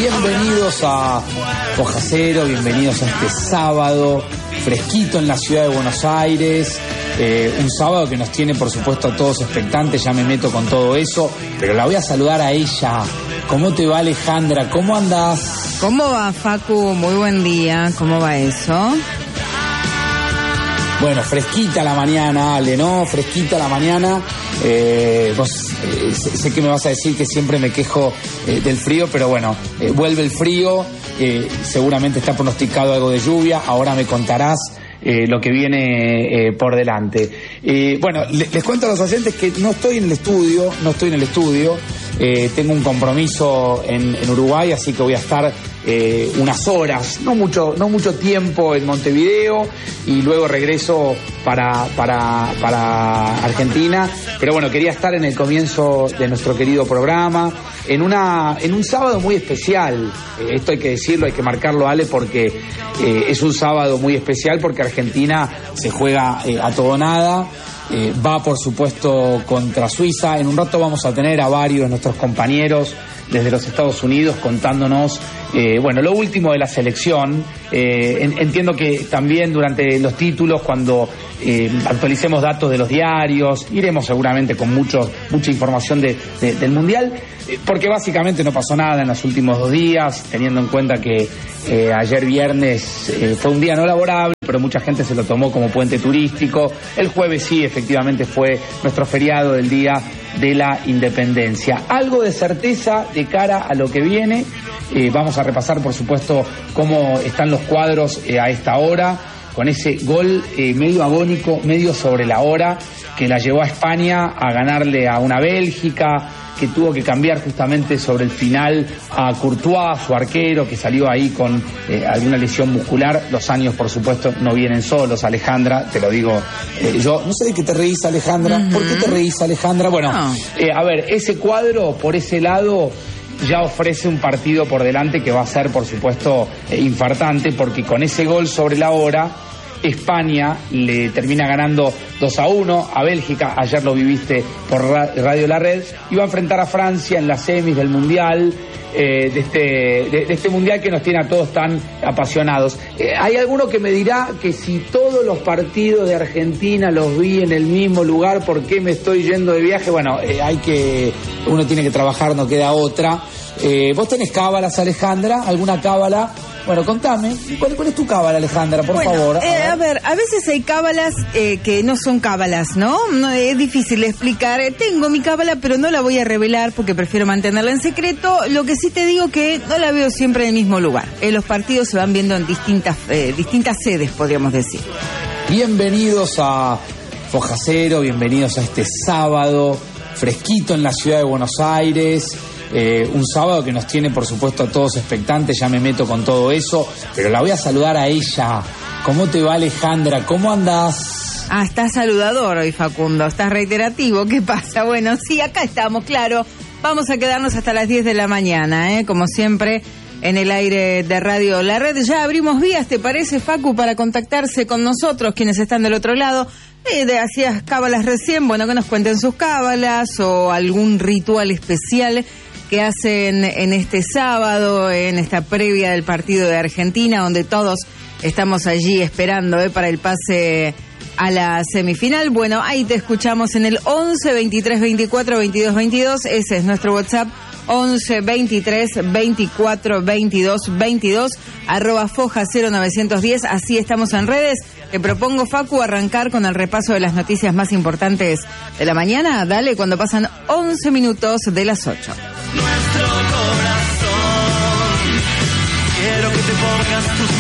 Bienvenidos a Foja Cero, bienvenidos a este sábado fresquito en la ciudad de Buenos Aires. Un sábado que nos tiene, por supuesto, a todos expectantes. Ya me meto con todo eso, pero la voy a saludar a ella. ¿Cómo te va, Alejandra? ¿Cómo andás? ¿Cómo va, Facu? Muy buen día. ¿Cómo va eso? Bueno, fresquita la mañana, Ale, ¿no? Fresquita la mañana. Vos sé que me vas a decir que siempre me quejo del frío, pero bueno, vuelve el frío. Seguramente está pronosticado algo de lluvia. Ahora me contarás lo que viene por delante. Bueno, les cuento a los oyentes que no estoy en el estudio. Tengo un compromiso en Uruguay, así que voy a estar unas horas, no mucho tiempo en Montevideo, y luego regreso para Argentina. Pero bueno, quería estar en el comienzo de nuestro querido programa, en un sábado muy especial. Esto hay que decirlo, hay que marcarlo, Ale, porque es un sábado muy especial, porque Argentina se juega a todo nada. Va, por supuesto, contra Suiza. En un rato vamos a tener a varios de nuestros compañeros desde los Estados Unidos contándonos lo último de la selección. Entiendo que también durante los títulos, cuando actualicemos datos de los diarios, iremos seguramente con mucha información del Mundial, porque básicamente no pasó nada en los últimos 2 días, teniendo en cuenta que ayer viernes fue un día no laborable, pero mucha gente se lo tomó como puente turístico. El jueves sí, efectivamente, fue nuestro feriado del Día de la Independencia. Algo de certeza de cara a lo que viene. Vamos a repasar, por supuesto, cómo están los cuadros a esta hora, con ese gol medio agónico, medio sobre la hora, que la llevó a España a ganarle a una Bélgica, que tuvo que cambiar justamente sobre el final a Courtois, su arquero, que salió ahí con alguna lesión muscular. Los años, por supuesto, no vienen solos, Alejandra, te lo digo yo. No sé de qué te reís, Alejandra. ¿Por qué te reís, Alejandra? Bueno, a ver, ese cuadro, por ese lado, ya ofrece un partido por delante que va a ser, por supuesto, infartante, porque con ese gol sobre la hora, España le termina ganando 2-1 a Bélgica. Ayer lo viviste por Radio La Red. Y va a enfrentar a Francia en las semis del Mundial, de este Mundial que nos tiene a todos tan apasionados. Hay alguno que me dirá que si todos los partidos de Argentina los vi en el mismo lugar, ¿por qué me estoy yendo de viaje? Bueno, uno tiene que trabajar, no queda otra. ¿Vos tenés cábalas, Alejandra? ¿Alguna cábala? Bueno, contame, ¿cuál es tu cábala, Alejandra, por favor? A ver, a veces hay cábalas que no son cábalas, ¿no? Es difícil de explicar. Tengo mi cábala, pero no la voy a revelar porque prefiero mantenerla en secreto. Lo que sí te digo que no la veo siempre en el mismo lugar. Los partidos se van viendo en distintas sedes, podríamos decir. Bienvenidos a Foja Cero, bienvenidos a este sábado fresquito en la ciudad de Buenos Aires. Un sábado que nos tiene, por supuesto, a todos expectantes. Ya me meto con todo eso, pero la voy a saludar a ella. ¿Cómo te va, Alejandra? ¿Cómo andás? Estás saludador hoy, Facundo. Estás reiterativo. ¿Qué pasa? Bueno, sí, acá estamos, claro. Vamos a quedarnos hasta las 10 de la mañana, como siempre, en el aire de Radio La Red. Ya abrimos vías, ¿te parece, Facu, para contactarse con nosotros, quienes están del otro lado? Hacías cábalas recién, bueno, que nos cuenten sus cábalas o algún ritual especial que hacen en este sábado, en esta previa del partido de Argentina, donde todos estamos allí esperando para el pase a la semifinal. Bueno, ahí te escuchamos en el 11 23 24 22 22. Ese es nuestro WhatsApp, 11 23 24 22 22, @Foja 0910. Así estamos en redes. Te propongo, Facu, arrancar con el repaso de las noticias más importantes de la mañana. Dale, cuando pasan 11 minutos de las 8. Nuestro corazón, quiero que te pongas tus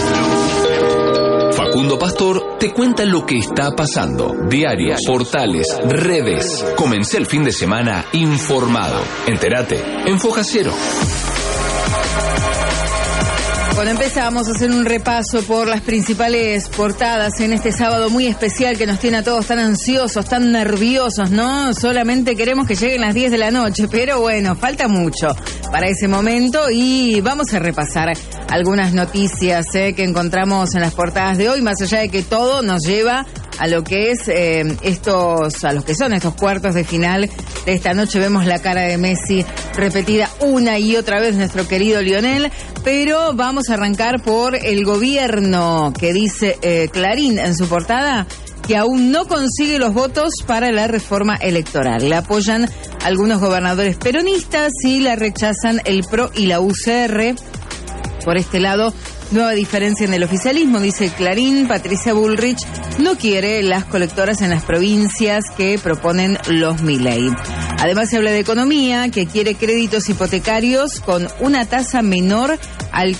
mejores luces. Facundo Pastor te cuenta lo que está pasando. Diarios, portales, redes. Comencé el fin de semana informado. Entérate en Foja Cero. Bueno, empezamos a hacer un repaso por las principales portadas en este sábado muy especial que nos tiene a todos tan ansiosos, tan nerviosos, ¿no? Solamente queremos que lleguen las 10 de la noche, pero bueno, falta mucho para ese momento y vamos a repasar algunas noticias que encontramos en las portadas de hoy, más allá de que todo nos lleva a lo que es a los que son estos cuartos de final de esta noche. Vemos la cara de Messi repetida una y otra vez nuestro querido Lionel, pero vamos a arrancar por el gobierno, que dice Clarín en su portada que aún no consigue los votos para la reforma electoral. La apoyan algunos gobernadores peronistas y la rechazan el PRO y la UCR. Por este lado, nueva diferencia en el oficialismo, dice Clarín. Patricia Bullrich no quiere las colectoras en las provincias que proponen los Milei. Además se habla de economía, que quiere créditos hipotecarios con una tasa menor al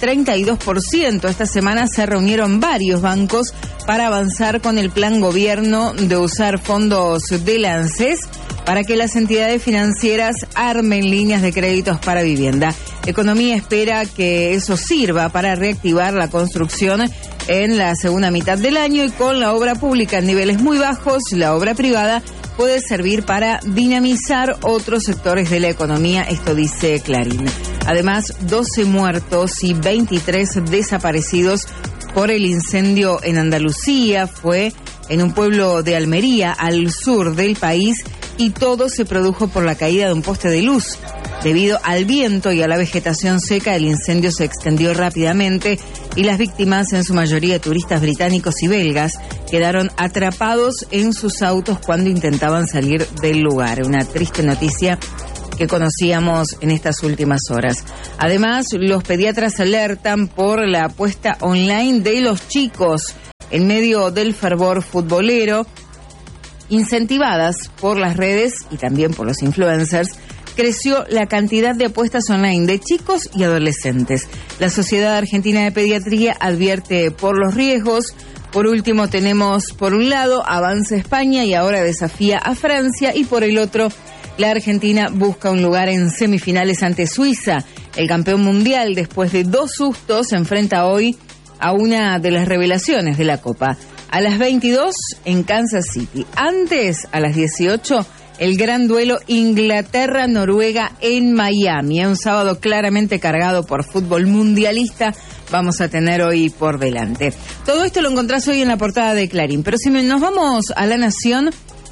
32%. Esta semana se reunieron varios bancos para avanzar con el plan gobierno de usar fondos del ANSES para que las entidades financieras armen líneas de créditos para vivienda. Economía espera que eso sirva para reactivar la construcción en la segunda mitad del año, y con la obra pública en niveles muy bajos, la obra privada puede servir para dinamizar otros sectores de la economía, esto dice Clarín. Además, 12 muertos y 23 desaparecidos por el incendio en Andalucía. Fue en un pueblo de Almería, al sur del país, y todo se produjo por la caída de un poste de luz. Debido al viento y a la vegetación seca, el incendio se extendió rápidamente y las víctimas, en su mayoría turistas británicos y belgas, quedaron atrapados en sus autos cuando intentaban salir del lugar. Una triste noticia que conocíamos en estas últimas horas. Además, los pediatras alertan por la apuesta online de los chicos en medio del fervor futbolero. Incentivadas por las redes y también por los influencers, creció la cantidad de apuestas online de chicos y adolescentes. La Sociedad Argentina de Pediatría advierte por los riesgos. Por último, tenemos por un lado avanza España y ahora desafía a Francia, y por el otro, la Argentina busca un lugar en semifinales ante Suiza. El campeón mundial, después de 2 sustos, se enfrenta hoy a una de las revelaciones de la Copa. A las 22 en Kansas City. Antes, a las 18, el gran duelo Inglaterra-Noruega en Miami. Un sábado claramente cargado por fútbol mundialista vamos a tener hoy por delante. Todo esto lo encontrás hoy en la portada de Clarín. Pero si nos vamos a La Nación,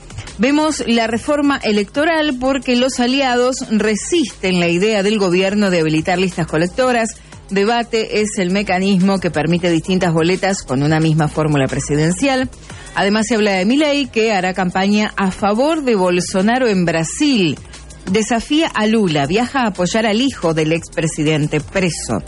vemos la reforma electoral porque los aliados resisten la idea del gobierno de habilitar listas colectoras. Debate es el mecanismo que permite distintas boletas con una misma fórmula presidencial. Además se habla de Milei, que hará campaña a favor de Bolsonaro en Brasil. Desafía a Lula, viaja a apoyar al hijo del expresidente preso.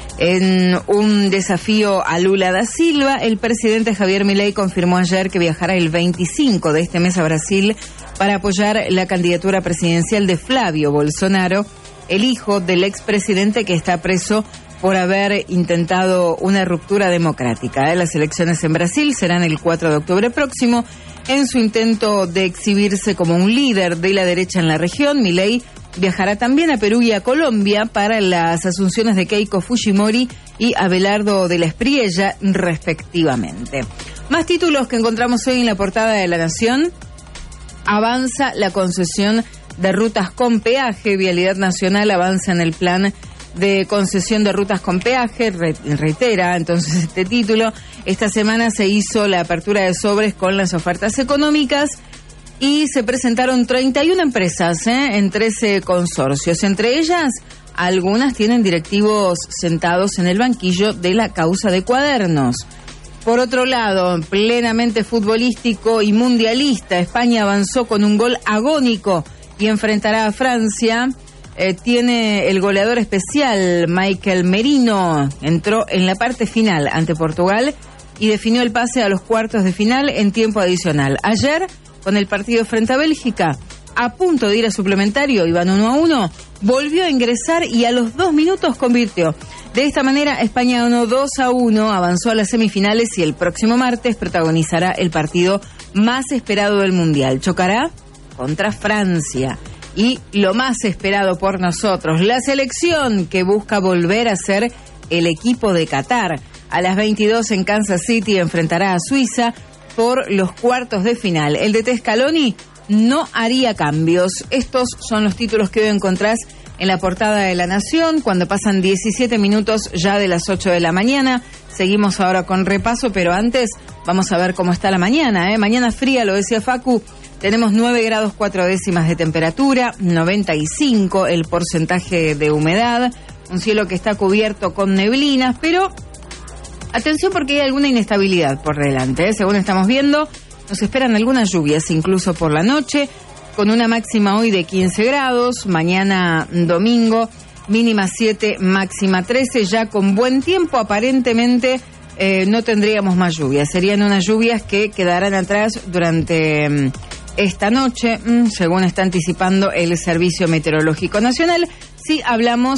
En un desafío a Lula da Silva, el presidente Javier Milei confirmó ayer que viajará el 25 de este mes a Brasil para apoyar la candidatura presidencial de Flavio Bolsonaro, el hijo del expresidente que está preso por haber intentado una ruptura democrática. Las elecciones en Brasil serán el 4 de octubre próximo. En su intento de exhibirse como un líder de la derecha en la región, Milei viajará también a Perú y a Colombia para las asunciones de Keiko Fujimori y Abelardo de la Espriella, respectivamente. Más títulos que encontramos hoy en la portada de La Nación. Avanza la concesión de rutas con peaje. Vialidad Nacional avanza en el plan de concesión de rutas con peaje, reitera entonces este título. Esta semana se hizo la apertura de sobres con las ofertas económicas y se presentaron 31 empresas en 13 consorcios. Entre ellas, algunas tienen directivos sentados en el banquillo de la causa de Cuadernos. Por otro lado, plenamente futbolístico y mundialista, España avanzó con un gol agónico y enfrentará a Francia. Tiene el goleador especial Michael Merino, entró en la parte final ante Portugal y definió el pase a los cuartos de final en tiempo adicional. Ayer, con el partido frente a Bélgica, a punto de ir a suplementario, iban 1-1, volvió a ingresar y a los 2 minutos convirtió. De esta manera, España ganó 2-1, avanzó a las semifinales y el próximo martes protagonizará el partido más esperado del Mundial. Chocará contra Francia. Y lo más esperado por nosotros, la selección que busca volver a ser el equipo de Qatar. A las 22 en Kansas City enfrentará a Suiza por los cuartos de final. El DT Scaloni no haría cambios. Estos son los títulos que hoy encontrás en la portada de La Nación, cuando pasan 17 minutos ya de las 8 de la mañana. Seguimos ahora con repaso, pero antes vamos a ver cómo está la mañana. Mañana fría, lo decía Facu. Tenemos 9 grados 4 décimas de temperatura, 95 el porcentaje de humedad, un cielo que está cubierto con neblinas, pero atención porque hay alguna inestabilidad por delante, ¿eh? Según estamos viendo, nos esperan algunas lluvias, incluso por la noche, con una máxima hoy de 15 grados, mañana domingo, mínima 7, máxima 13, ya con buen tiempo aparentemente no tendríamos más lluvias, serían unas lluvias que quedarán atrás durante esta noche, según está anticipando el Servicio Meteorológico Nacional, si hablamos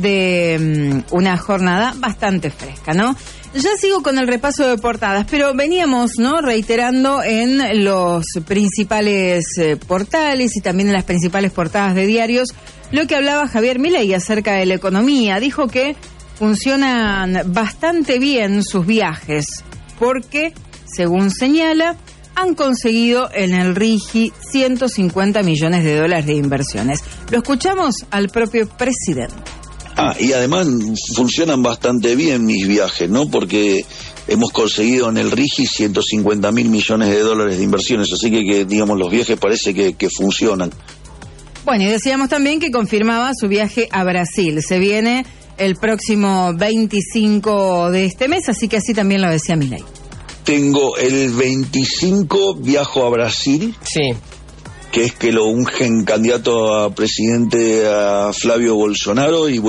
de una jornada bastante fresca, ¿no? Ya sigo con el repaso de portadas, pero veníamos, ¿no?, reiterando en los principales portales y también en las principales portadas de diarios lo que hablaba Javier Milei acerca de la economía. Dijo que funcionan bastante bien sus viajes porque, según señala, han conseguido en el RIGI 150 millones de dólares de inversiones. Lo escuchamos al propio presidente. Y además funcionan bastante bien mis viajes, ¿no? Porque hemos conseguido en el RIGI 150.000 millones de dólares de inversiones, así que digamos, los viajes parece que funcionan. Bueno, y decíamos también que confirmaba su viaje a Brasil. Se viene el próximo 25 de este mes, así que así también lo decía Milei. Tengo el 25, viajo a Brasil. Sí. Que es que lo ungen candidato a presidente a Flavio Bolsonaro y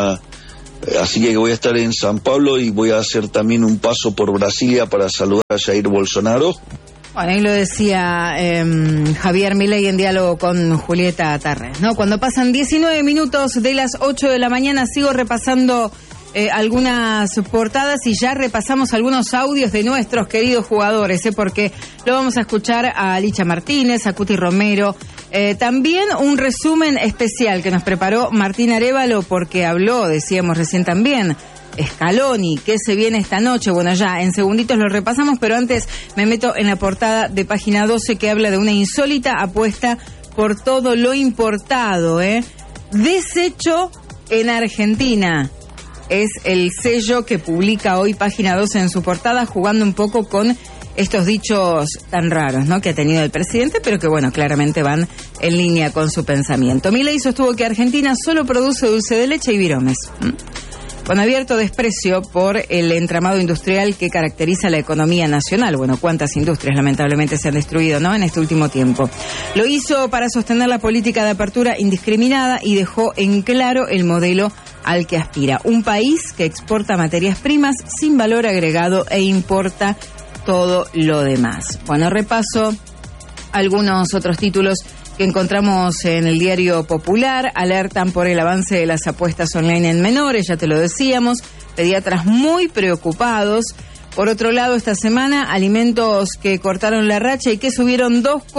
así que voy a estar en San Pablo y voy a hacer también un paso por Brasilia para saludar a Jair Bolsonaro. Bueno, ahí lo decía Javier Milei en diálogo con Julieta Tarrés, ¿no? Cuando pasan 19 minutos de las 8 de la mañana, sigo repasando algunas portadas y ya repasamos algunos audios de nuestros queridos jugadores, porque lo vamos a escuchar a Licha Martínez, a Cuti Romero, también un resumen especial que nos preparó Martín Arévalo porque habló, decíamos recién también, Scaloni, que se viene esta noche. Bueno, ya en segunditos lo repasamos, pero antes me meto en la portada de Página 12 que habla de una insólita apuesta por todo lo importado, Desecho en Argentina. Es el sello que publica hoy Página 12 en su portada, jugando un poco con estos dichos tan raros, ¿no?, que ha tenido el presidente, pero que, bueno, claramente van en línea con su pensamiento. Milei sostuvo que Argentina solo produce dulce de leche y viromes, con abierto desprecio por el entramado industrial que caracteriza la economía nacional. Bueno, cuántas industrias lamentablemente se han destruido, ¿no?, en este último tiempo. Lo hizo para sostener la política de apertura indiscriminada y dejó en claro el modelo al que aspira. Un país que exporta materias primas sin valor agregado e importa todo lo demás. Bueno, repaso algunos otros títulos que encontramos en el Diario Popular. Alertan por el avance de las apuestas online en menores, ya te lo decíamos. Pediatras muy preocupados. Por otro lado, esta semana, alimentos que cortaron la racha y que subieron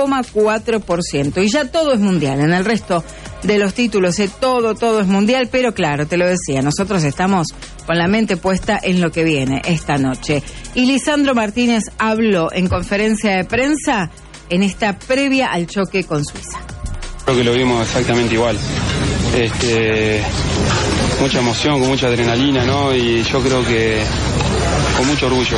2,4%. Y ya todo es mundial. En el resto de los títulos, todo es mundial. Pero claro, te lo decía, nosotros estamos con la mente puesta en lo que viene esta noche. Y Lisandro Martínez habló en conferencia de prensa en esta previa al choque con Suiza. Creo que lo vimos exactamente igual. Mucha emoción, con mucha adrenalina, ¿no? Y yo creo que con mucho orgullo.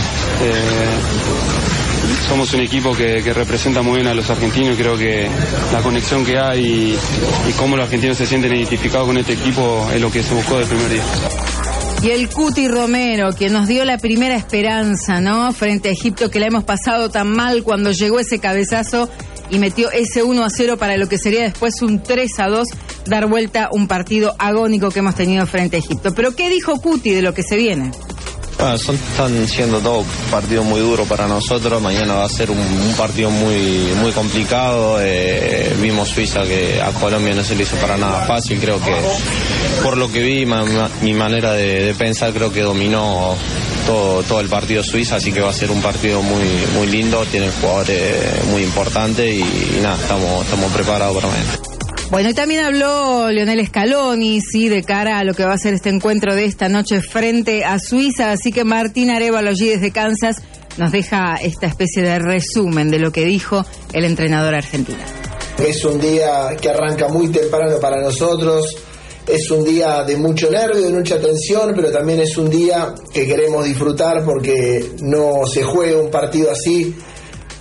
Somos un equipo que representa muy bien a los argentinos y creo que la conexión que hay y cómo los argentinos se sienten identificados con este equipo es lo que se buscó del primer día. Y el Cuti Romero, quien nos dio la primera esperanza, ¿no?, frente a Egipto, que la hemos pasado tan mal cuando llegó ese cabezazo y metió ese 1-0 para lo que sería después un 3-2, dar vuelta un partido agónico que hemos tenido frente a Egipto. Pero ¿qué dijo Cuti de lo que se viene? Bueno, están siendo todos partidos muy duros para nosotros. Mañana va a ser un partido muy complicado. Vimos Suiza, que a Colombia no se le hizo para nada fácil. Creo que por lo que vi, mi manera de pensar, creo que dominó todo el partido Suiza, así que va a ser un partido muy lindo. Tienen jugadores muy importantes y nada, estamos preparados para mañana. Bueno, y también habló Lionel Scaloni, sí, de cara a lo que va a ser este encuentro de esta noche frente a Suiza, así que Martín Arévalo, allí desde Kansas, nos deja esta especie de resumen de lo que dijo el entrenador argentino. Es un día que arranca muy temprano para nosotros, es un día de mucho nervio, de mucha tensión, pero también es un día que queremos disfrutar porque no se juega un partido así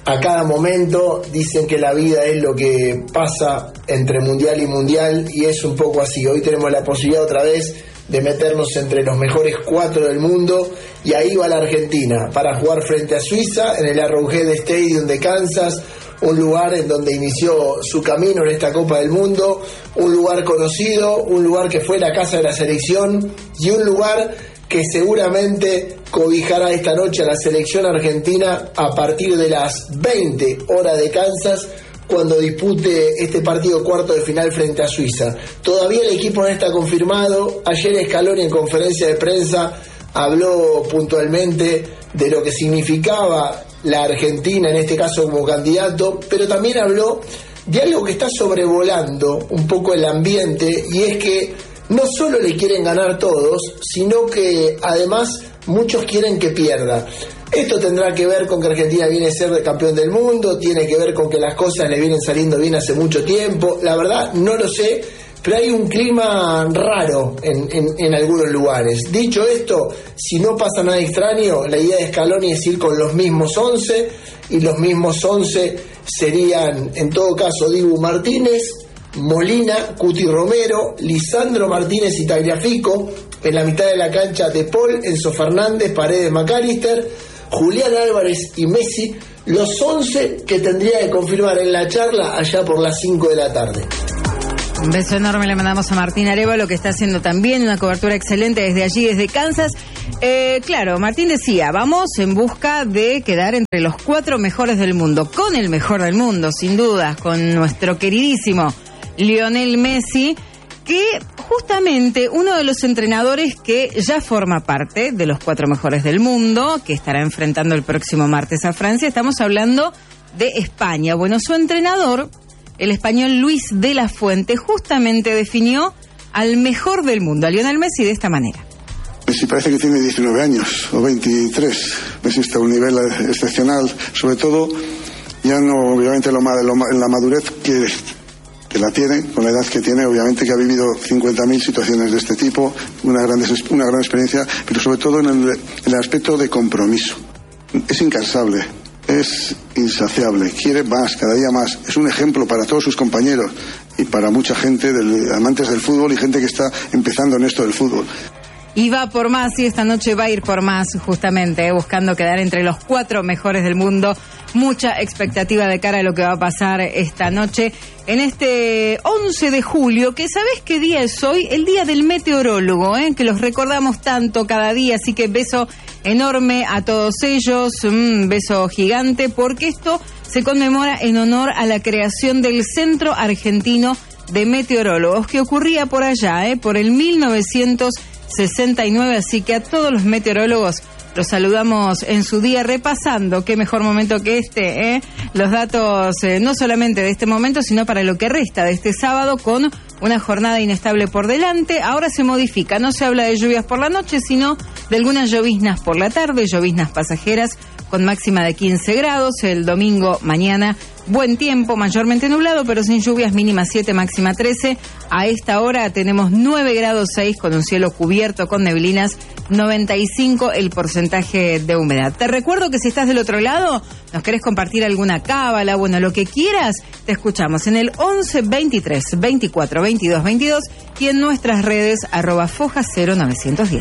a cada momento. Dicen que la vida es lo que pasa entre mundial y mundial, y es un poco así. Hoy tenemos la posibilidad otra vez de meternos entre los mejores 4 del mundo, y ahí va la Argentina para jugar frente a Suiza en el Arrowhead Stadium de Kansas, un lugar en donde inició su camino en esta Copa del Mundo, un lugar conocido, un lugar que fue la casa de la selección, y un lugar que seguramente cobijará esta noche a la selección argentina a partir de las 20 horas de Kansas, cuando dispute este partido cuarto de final frente a Suiza. Todavía el equipo no está confirmado. Ayer Scaloni en conferencia de prensa habló puntualmente de lo que significaba la Argentina, en este caso como candidato, pero también habló de algo que está sobrevolando un poco el ambiente, y es que no solo le quieren ganar todos, sino que además muchos quieren que pierda. Esto tendrá que ver con que Argentina viene a ser campeón del mundo, tiene que ver con que las cosas le vienen saliendo bien hace mucho tiempo. La verdad no lo sé, pero hay un clima raro en algunos lugares. Dicho esto, si no pasa nada extraño, la idea de Scaloni es ir con los mismos 11, y los mismos 11 serían, en todo caso, Dibu Martínez, Molina, Cuti Romero, Lisandro Martínez y Tagliafico. En la mitad de la cancha, De Paul, Enzo Fernández, Paredes, McAllister, Julián Álvarez y Messi, los 11 que tendría que confirmar en la charla allá por las 5 de la tarde. Un beso enorme le mandamos a Martín Arévalo, que está haciendo también una cobertura excelente desde allí, desde Kansas. Claro, Martín decía, vamos en busca de quedar entre los 4 mejores del mundo, con el mejor del mundo, sin dudas, con nuestro queridísimo Lionel Messi, que justamente uno de los entrenadores que ya forma parte de los 4 mejores del mundo, que estará enfrentando el próximo martes a Francia, estamos hablando de España. Bueno, su entrenador, el español Luis de la Fuente, justamente definió al mejor del mundo, a Lionel Messi, de esta manera. Messi parece que tiene 19 años o 23. Messi está a un nivel excepcional, sobre todo, ya no obviamente en la madurez que la tiene, con la edad que tiene, obviamente que ha vivido 50.000 situaciones de este tipo, una gran experiencia, pero sobre todo en el aspecto de compromiso. Es incansable, es insaciable, quiere más, cada día más. Es un ejemplo para todos sus compañeros y para mucha gente, amantes del fútbol y gente que está empezando en esto del fútbol. Y va por más, y esta noche va a ir por más, justamente, buscando quedar entre los 4 mejores del mundo. Mucha expectativa de cara a lo que va a pasar esta noche en este 11 de julio, que ¿sabés qué día es hoy? El día del meteorólogo, que los recordamos tanto cada día, así que beso enorme a todos ellos, un beso gigante, porque esto se conmemora en honor a la creación del Centro Argentino de Meteorólogos, que ocurría por allá, por el 1969, así que a todos los meteorólogos los saludamos en su día, repasando qué mejor momento que los datos no solamente de este momento, sino para lo que resta de este sábado, con una jornada inestable por delante. Ahora se modifica, no se habla de lluvias por la noche, sino de algunas lloviznas por la tarde, lloviznas pasajeras con máxima de 15 grados. El domingo mañana buen tiempo, mayormente nublado, pero sin lluvias, mínima 7, máxima 13. A esta hora tenemos 9 grados 6 con un cielo cubierto con neblinas, 95 el porcentaje de humedad. Te recuerdo que si estás del otro lado, nos querés compartir alguna cábala, bueno, lo que quieras, te escuchamos en el 11 23 24 22 22 y en nuestras redes @Foja0910.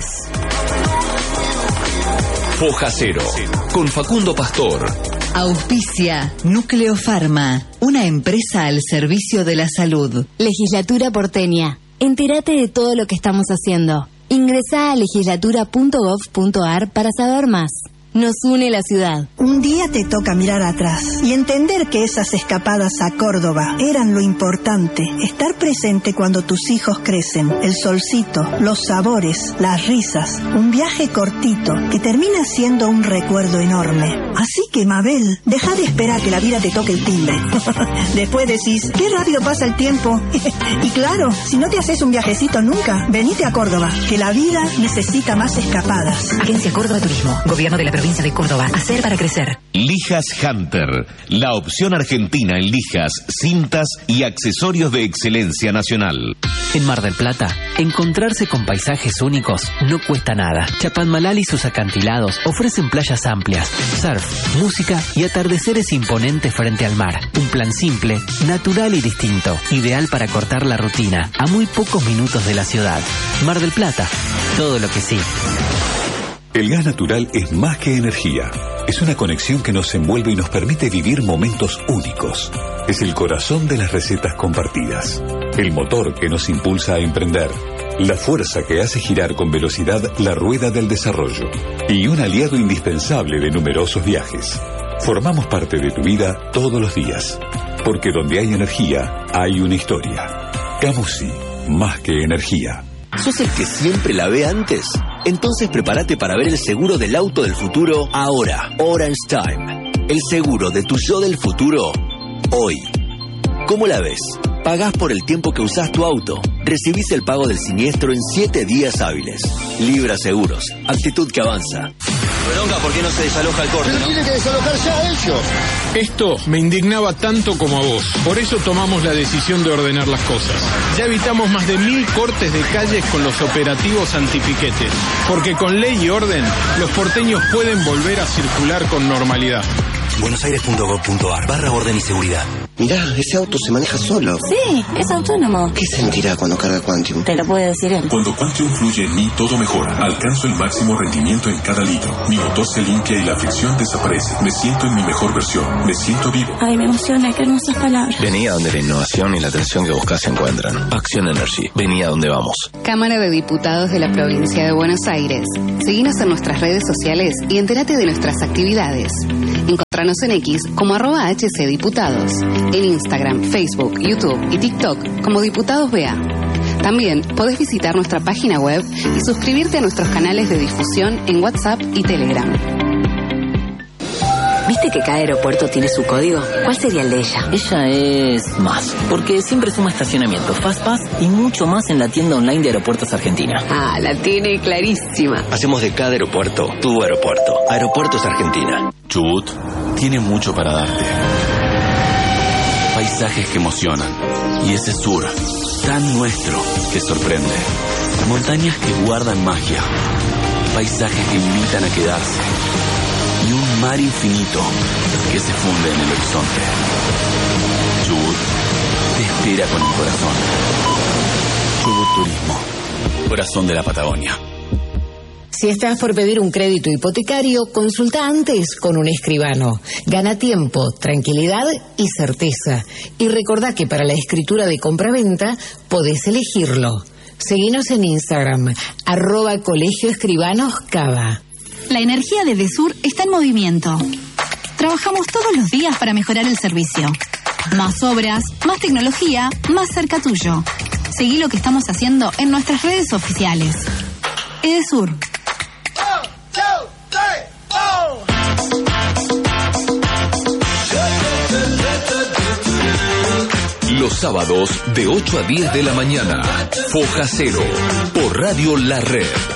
Foja Cero, con Facundo Pastor. Auspicia Núcleo Pharma, una empresa al servicio de la salud. Legislatura porteña. Entérate de todo lo que estamos haciendo. Ingresá a legislatura.gov.ar para saber más. Nos une la ciudad. Un día te toca mirar atrás y entender que esas escapadas a Córdoba eran lo importante. Estar presente cuando tus hijos crecen. El solcito, los sabores, las risas. Un viaje cortito que termina siendo un recuerdo enorme. Así que, Mabel, deja de esperar que la vida te toque el timbre. Después decís, qué rápido pasa el tiempo. Y claro, si no te haces un viajecito nunca, venite a Córdoba, que la vida necesita más escapadas. Agencia Córdoba Turismo, Gobierno de la Provincia provincia de Córdoba. Hacer para crecer. Lijas Hunter, la opción argentina en lijas, cintas y accesorios de excelencia nacional. En Mar del Plata, encontrarse con paisajes únicos no cuesta nada. Chapadmalal y sus acantilados ofrecen playas amplias, surf, música y atardeceres imponentes frente al mar. Un plan simple, natural y distinto, ideal para cortar la rutina a muy pocos minutos de la ciudad. Mar del Plata, todo lo que sí. El gas natural es más que energía. Es una conexión que nos envuelve y nos permite vivir momentos únicos. Es el corazón de las recetas compartidas. El motor que nos impulsa a emprender. La fuerza que hace girar con velocidad la rueda del desarrollo. Y un aliado indispensable de numerosos viajes. Formamos parte de tu vida todos los días. Porque donde hay energía, hay una historia. Camusi, más que energía. ¿Sos el que siempre la ve antes? Entonces prepárate para ver el seguro del auto del futuro ahora. Orange Time. El seguro de tu yo del futuro hoy. ¿Cómo la ves? Pagás por el tiempo que usás tu auto. Recibís el pago del siniestro en 7 días hábiles. Libra Seguros. Actitud que avanza. Bronca, ¿por qué no se desaloja el corte, no? Tiene que desalojarse a ellos. Esto me indignaba tanto como a vos. Por eso tomamos la decisión de ordenar las cosas. Ya evitamos más de 1000 cortes de calles con los operativos antipiquetes. Porque con ley y orden, los porteños pueden volver a circular con normalidad. buenosaires.gov.ar/orden y seguridad. Mirá, ese auto se maneja solo. Sí, es autónomo. ¿Qué sentirá cuando carga Quantium? Te lo puede decir él. Cuando Quantium fluye en mí, todo mejora. Alcanzo el máximo rendimiento en cada litro. Mi motor se limpia y la fricción desaparece. Me siento en mi mejor versión. Me siento vivo. Ay, me emociona, qué hermosas palabras. Vení a donde la innovación y la atención que buscas se encuentran. Acción Energy. Vení a donde vamos. Cámara de Diputados de la Provincia de Buenos Aires. Seguinos en nuestras redes sociales y entérate de nuestras actividades. Encontranos en X como @HCDiputados. En Instagram, Facebook, YouTube y TikTok como Diputados BA. También podés visitar nuestra página web y suscribirte a nuestros canales de difusión en WhatsApp y Telegram. ¿Viste que cada aeropuerto tiene su código? ¿Cuál sería el de ella? Ella es más, porque siempre suma estacionamiento, FastPass y mucho más en la tienda online de Aeropuertos Argentina. Ah, la tiene clarísima. Hacemos de cada aeropuerto tu aeropuerto. Aeropuertos Argentina. Chubut tiene mucho para darte. Paisajes que emocionan. Y ese sur, tan nuestro, que sorprende. Montañas que guardan magia. Paisajes que invitan a quedarse. Y un mar infinito que se funde en el horizonte. Chubut te espera con el corazón. Chubut Turismo, corazón de la Patagonia. Si estás por pedir un crédito hipotecario, consulta antes con un escribano. Gana tiempo, tranquilidad y certeza. Y recordá que para la escritura de compraventa podés elegirlo. Seguinos en Instagram, @colegioescribanoscava. La energía de Edesur está en movimiento. Trabajamos todos los días para mejorar el servicio. Más obras, más tecnología, más cerca tuyo. Seguí lo que estamos haciendo en nuestras redes oficiales. Edesur. Los sábados de 8 a 10 de la mañana, Foja Cero, por Radio La Red.